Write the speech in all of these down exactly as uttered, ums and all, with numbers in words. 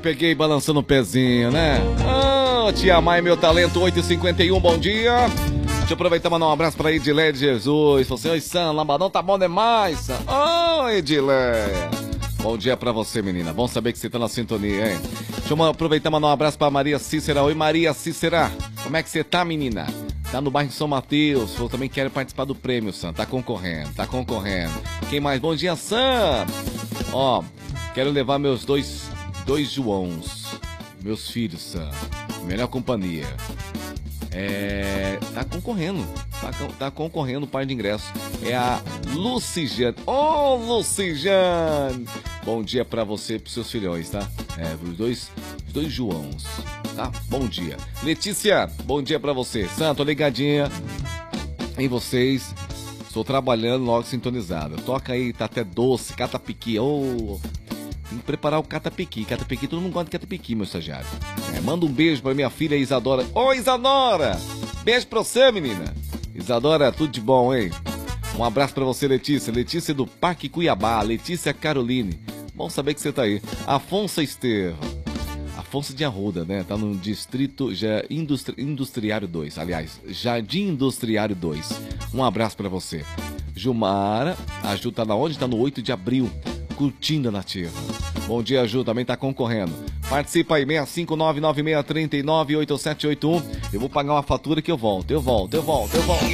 peguei balançando o pezinho, né? Ô, oh, tia Mai, meu talento, oito e cinquenta e um, bom dia. Deixa eu aproveitar e mandar um abraço pra Edileia de Jesus. Falei assim, oi, Sam, lambadão tá bom demais, Sam. Ô, oh, Edileia. Bom dia pra você, menina. Bom saber que você tá na sintonia, hein? Deixa eu aproveitar e mandar um abraço pra Maria Cícera. Oi, Maria Cícera. Como é que você tá, menina? Tá no bairro de São Mateus. Eu também quero participar do prêmio, Sam. Tá concorrendo, tá concorrendo. Quem mais? Bom dia, Sam. Ó, quero levar meus dois, dois Joãos. Meus filhos, Sam. Melhor companhia. É... Tá concorrendo. Tá, tá concorrendo o par de ingressos. É a Lucijane. Ô, oh, Lucijane! Bom dia pra você e pros seus filhões, tá? É, os dois, os dois Joãos, tá? Bom dia. Letícia, bom dia pra você. Santo, ligadinha em vocês. Estou trabalhando logo sintonizado. Toca aí, tá até doce, catapiqui. Ô... Oh. Tem que preparar o catapiqui. Catapiqui, todo mundo gosta de catapiqui, meu estagiário. É, manda um beijo pra minha filha Isadora. Ô, Isadora! Beijo pra você, menina. Isadora, tudo de bom, hein? Um abraço pra você, Letícia. Letícia do Parque Cuiabá. Letícia Caroline. Bom saber que você tá aí. Afonso Estevão. Afonso de Arruda, né? Tá no distrito já Industri... Industriário dois. Aliás, Jardim Industriário dois. Um abraço pra você. Jumara. A Ju tá na onde? Tá no oito de abril. Curtindo a Nativa. Bom dia, Ju, também tá concorrendo. Participa aí, seis cinco nove nove seis três nove oito sete oito um. Eu vou pagar uma fatura que eu volto, eu volto, eu volto, eu volto.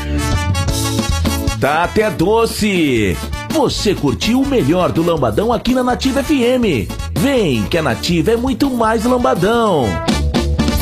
Tá até doce! Você curtiu o melhor do Lambadão aqui na Nativa F M. Vem, que a Nativa é muito mais Lambadão.